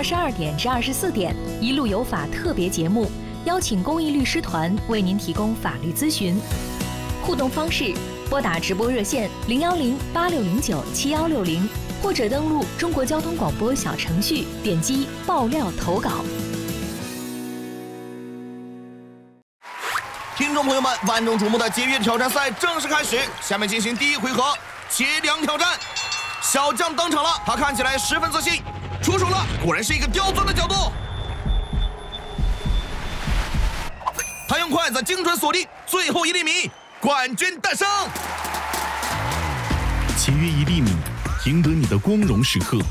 22点至24点，一路有法特别节目，邀请公益律师团为您提供法律咨询。互动方式：拨打直播热线010-8609-7160，或者登录中国交通广播小程序，点击爆料投稿。 听众朋友们，万众瞩目的节约挑战赛正式开始，下面进行第一回合节粮挑战。小将登场了，他看起来十分自信，出手了，果然是一个刁钻的角度。他用筷子精准锁定最后1厘米，冠军诞生。 节约1厘米，赢得你的光荣时刻。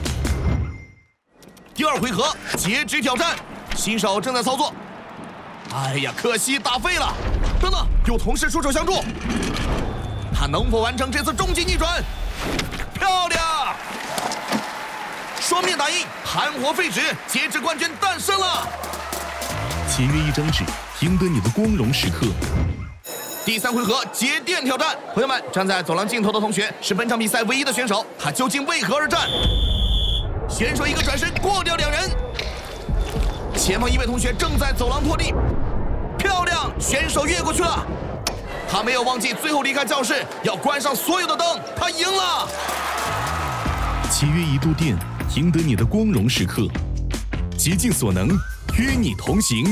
第二回合截肢挑战，新手正在操作。哎呀，可惜打废了！等等，有同事出手相助，他能否完成这次终极逆转？漂亮！双面打印，含活废纸，截肢冠军诞生了！ 节约1张纸，赢得你的光荣时刻。 第3回合节电挑战，朋友们，站在走廊尽头的同学是本场比赛唯一的选手，他究竟为何而战？选手一个转身过掉2人，前方一位同学正在走廊拖地，漂亮，选手越过去了。他没有忘记最后离开教室要关上所有的灯，他赢了。 节约1度电，赢得你的光荣时刻。竭尽所能，与你同行。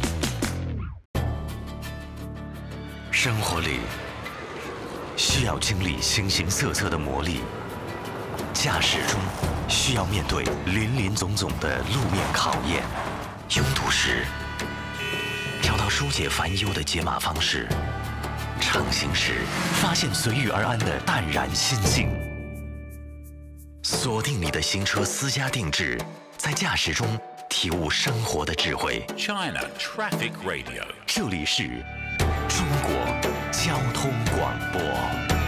生活里需要经历形形色色的磨砺，驾驶中需要面对林林总总的路面考验，拥堵时找到疏解烦忧的解码方式，畅行时发现随遇而安的淡然心境。锁定你的新车私家定制，在驾驶中体悟生活的智慧。 China Traffic Radio， 这里是中国交通广播。